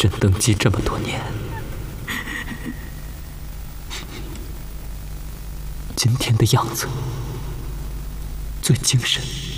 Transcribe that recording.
朕登基这么多年，今天的样子最精神。